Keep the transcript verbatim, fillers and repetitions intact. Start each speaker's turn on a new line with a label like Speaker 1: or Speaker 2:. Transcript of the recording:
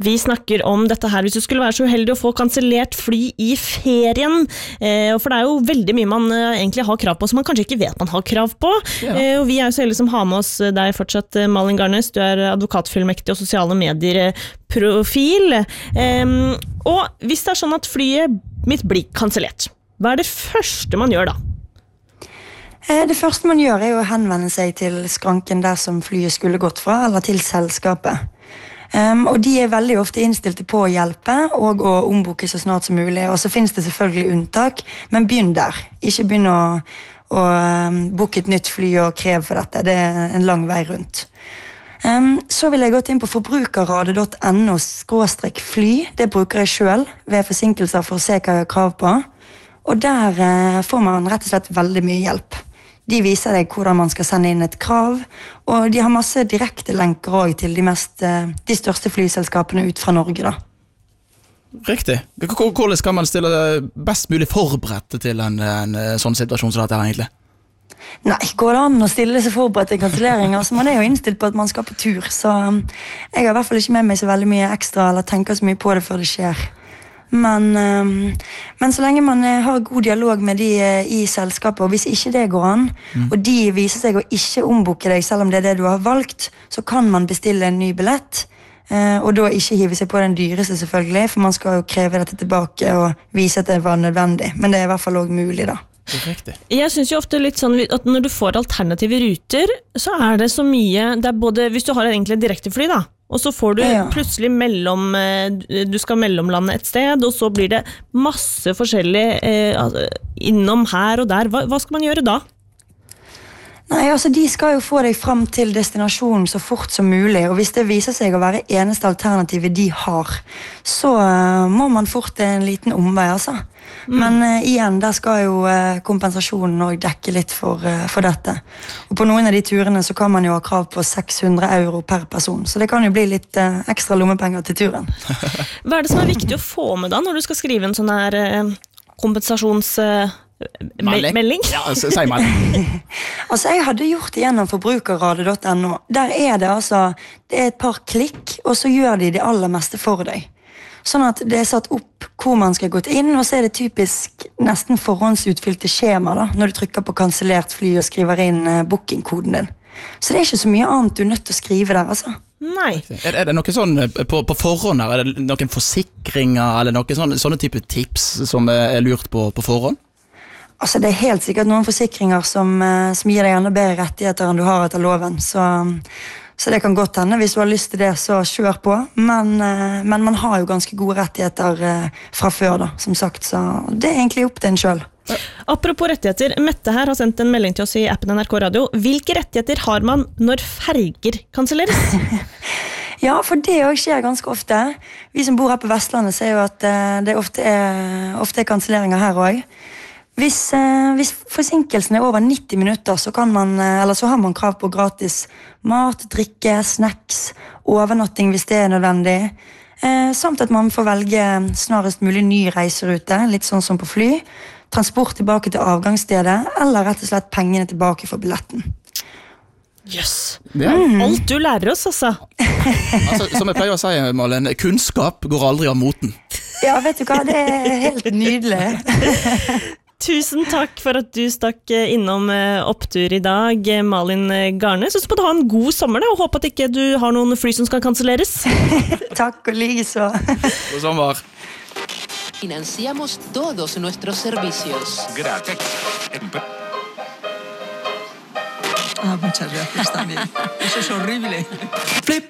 Speaker 1: Vi snakker om dette her hvis du skulle være så uheldig å få kansellert fly i ferien, eh, for det er jo veldig mye man eh, egentlig har krav på som man kanskje ikke vet man har krav på, ja. eh, og vi er jo så heldige som har med oss deg fortsatt, Malin Garnes, du er advokatfullmektig og sosiale medier-profil, eh, og hvis det er sånn at flyet mitt blir kansellert, hva er det første man gjør da?
Speaker 2: Det første man gjør er jo å henvende seg til skranken der som flyet skulle gått fra, eller til selskapet. Um, og de er veldig ofte innstilte på å hjelpe og å omboke så snart som mulig. Og så finnes det selvfølgelig unntak, men begynn der. Ikke begynn å, å um, booke et nytt fly og kreve for dette. Det er en lang vei rundt. Um, så vil jeg gått inn på forbrukerradet punktum no skråstrek fly. Det bruker jeg selv ved forsinkelser for å se hva jeg har krav på. Og der uh, får man rett og slett veldig mye hjelp. De viser deg hvordan man skal sende inn et krav, og de har masse direkte lenker også til de, mest, de største flyselskapene ut fra Norge. Da.
Speaker 3: Riktig. Hvordan skal man stille best mulig forberedt til en, en sånn situasjon som dette her egentlig?
Speaker 2: Nei, går det an å stille seg forberedt til kansellering? Altså, man er jo innstilt på at man skal på tur, så jeg har i hvert fall ikke med meg så veldig mye ekstra, eller tenker så mye på det før det skjer. Men, um, men så lenge man har god dialog med de i selskapet, og hvis ikke det går an, mm. og de viser seg å ikke omboke deg selv om det er det du har valgt, så kan man bestille en ny billett, uh, og da ikke hive seg på den dyreste selvfølgelig, for man skal jo kreve dette tilbake og vise at det var nødvendig. Men det er i hvert fall også mulig da.
Speaker 1: Jeg synes jo ofte litt sånn at når du får alternative ruter, så er det så mye, det er både, hvis du har egentlig direkte fly da, og så får du ja. plutselig mellom, du skal mellomlande et sted, og så blir det masse forskjellig eh, innom her og der. Hva, hva skal man gjøre da?
Speaker 2: Nei, altså de skal jo få deg frem til destinasjonen så fort som mulig, og hvis det viser seg å være eneste alternativet de har, så uh, må man fort en liten omvei, altså. Mm. Men uh, igjen, der skal jo uh, kompensasjonen også dekke litt for, uh, for dette. Og på noen av de turene så kan man jo ha krav på seks hundre euro per person, så det kan jo bli litt uh, ekstra lommepenger til turen.
Speaker 1: Hva er det som er viktig å få med da, når du skal skrive en sånn her uh, kompensasjons... Uh,
Speaker 3: Melding?
Speaker 1: Melding?
Speaker 3: Ja, si melding.
Speaker 2: Altså, jeg hadde gjort det gjennom forbrukerradet punktum no. Der er det altså, det er et par klikk, og så gjør de det aller meste for deg. Sånn at det er satt opp hvor man skal gått inn, og så er det typisk nesten forhåndsutfylte skjema da, når du trykker på kansellert fly og skriver inn uh, bookingkoden din. Så det er ikke så mye annet du er nødt til å skrive der, altså.
Speaker 1: Nei.
Speaker 3: Er, er det noe sånn på, på forhånd her? Er det noen forsikringer, eller noen sånne, sånne type tips som er lurt på, på forhånd?
Speaker 2: Altså, det er helt sikkert noen forsikringer som, som gir deg enda bedre rettigheter enn du har etter loven, så, så det kan godt hende. Hvis du har lyst til det, så kjør på. Men, men man har jo ganske gode rettigheter fra før, da, som sagt, så det er egentlig opp til en selv.
Speaker 1: Apropos rettigheter, Mette her har sendt en melding til oss i appen N R K Radio. Hvilke rettigheter har man når ferger kanselleres?
Speaker 2: Ja, for det også skjer ganske ofte. Vi som bor her på Vestlandet ser jo at det ofte er, ofte er kanselleringer her også. Hvis, eh, hvis forsinkelsen er over nitti minutter, så, kan man, eller så har man krav på gratis mat, drikke, snacks, overnatting hvis det er nødvendig. Eh, samt at man får velge snarest mulig ny reiserute, litt sånn som på fly, transport tilbake til avgangsstedet, eller rett og slett pengene tilbake for billetten.
Speaker 1: Yes. Mm. Alt du lærer oss, altså.
Speaker 3: altså. Som jeg pleier å si, Malin, kunnskap går aldri av moten.
Speaker 2: Ja, vet du hva, det er helt nydelig.
Speaker 1: Tusen takk for at du stakk innom opptur i dag, Malin Garnes. Så får du ha en god sommer da, og håper at ikke du har noen fly som skal kanselleres.
Speaker 2: Takk og like så.
Speaker 3: God sommer.
Speaker 4: Financiamos todos nuestros servicios.
Speaker 5: Gracias.
Speaker 6: Ah, muchas gracias también. Eso es horrible. Flip.